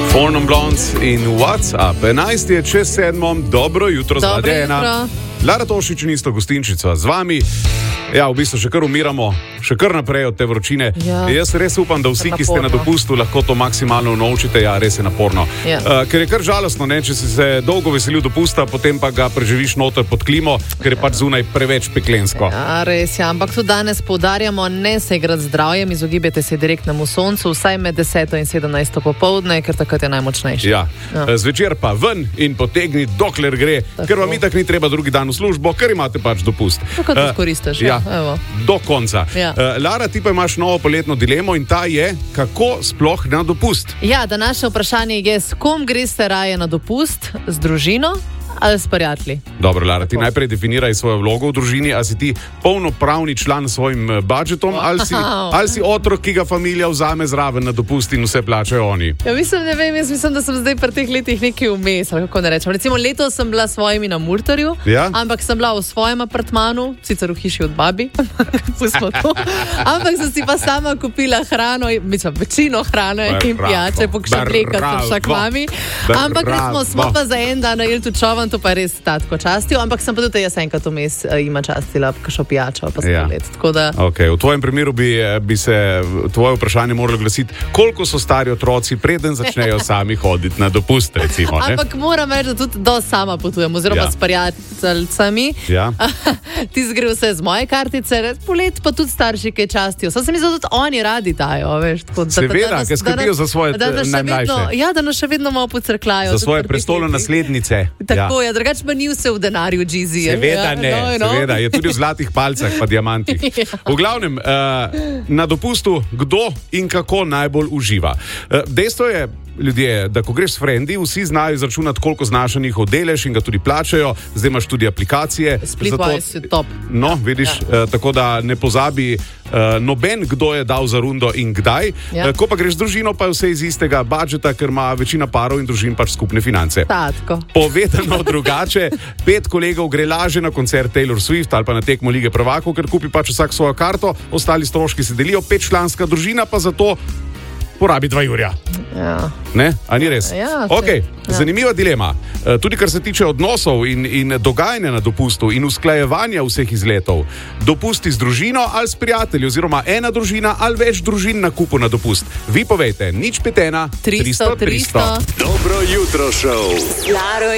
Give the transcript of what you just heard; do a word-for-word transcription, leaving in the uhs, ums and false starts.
Four Non Blondes in What's Up. enajst je čez sedmom, dobro jutro, Dobro zladena. jutro. Lara Tošič in isto gostinčica z vami. Ja, v bistvu še kar umiramo, še kar naprej od te vročine. Ja. Jaz res upam, da vsi, Kar ki ste na naporno. dopustu, lahko to maksimalno naučite. Ja, res je naporno. Ja. Uh, ker je kar žalostno, ne? Če si se dolgo veselil dopusta, potem pa ga preživiš noter pod klimo, ker je pač zunaj preveč peklensko. Ja, res je, ampak tudi danes poudarjamo, ne se igrati z zdravjem, izogibajte se direktnemu soncu, vsaj med deseto in sedemnajsto popoldne, ker takrat je najmočnejši. Ja. Ja. Zvečer pa ven in potegni, dokler gre, Tako. ker vam itak ni treba drugi dan v službo, ker imate pač dopust. Tako to Eh, izkoristiš, ja, ja, evo. do konca. Ja. Uh, Lara, ti pa imaš novo poletno dilemo in ta je, kako sploh na dopust. Ja, današnje vprašanje je, s kom greste raje na dopust, z družino ali s prijatelji? Dobro, Lara, ti najprej definiraj svojo vlogo v družini, a si ti polnopravni član s svojim eh, budžetom ali si, Wow. ali si otrok, ki ga familija vzame zraven na dopust in vse plačajo oni. Ja, mislim, ne vem, jaz mislim, da sem zdaj pri teh letih nekaj vmes, ali kako ne rečem. Recimo letos sem bila s svojimi na Murtarju, Ja? ampak sem bila v svojem apartmanu, sicer v hiši od babi, pustimo to. Ampak sem si pa sama kupila hrano, mislim, večino hrane in Bravo, pijače, pokšableka sem bravo, šak mami. Ampak recimo smo bravo. pa za en dan najeli tu čovan, to pa je res tatko častil, ampak sem pa tudi jaz enkrat vmes uh, ima častila kakšno pijačo, pa Ja. sladoled. Tako da Okay, v tvojem primeru bi, eh, bi se tvoje vprašanje moralo glasiti, koliko so stari otroci, preden začnejo sami hoditi na dopust, recimo. Ne? Ampak moram reči, da tudi do sama potujem, oziroma Ja. ja. s prijateljicami. Ja. Ti zgre vse z moje kartice, res polet pa tudi starši, ki častijo. Sam se mi zdi, da tudi oni radi dajo, veš. Tako, da, Seveda, da nas- ker skrbijo da nas- za svoje, da nas še najmlajše. Vedno, ja, da nas še vedno malo pocrklajo. Za tudi svoje pri teh prestolne letih. naslednice. Tako je, ja, drugače pa ni vse v denarju, Jeezy. Seveda ja, ne, no, no. seveda, je tudi v zlatih palcah pa diamantih. Ja. V glavnem, uh, na dopustu kdo in kako najbolj uživa. Uh, dejstvo je, ljudje, da ko greš s frendi, vsi znajo izračunati, koliko znaša njihov delež in ga tudi plačajo, zdaj imaš tudi aplikacije. Splitwise je top. No, vidiš, ja. uh, tako da ne pozabi uh, noben, kdo je dal za rundo in kdaj. Ja. Uh, ko pa greš z družino, pa je vse iz istega budžeta, ker ima večina parov in družin pač skupne finance. Tatko. Povedano drugače, pet kolegov gre laže na koncert Taylor Swift ali pa na tekmo Lige prvakov, ker kupi pač vsak svojo karto, ostali stroški se delijo, petčlanska družina pa za to porabi dva jurja. Ja. Ne? A ni res? Ja, Okay. ja. Zanimiva dilema. E, Tudi kar se tiče odnosov in, in dogajanja na dopustu in usklajevanja vseh izletov. Dopusti z družino ali s prijatelji, oziroma ena družina ali več družin na kupu na dopust. Vi povejte, nič pet ena, tristo, tristo. Dobro jutro, šov. Laro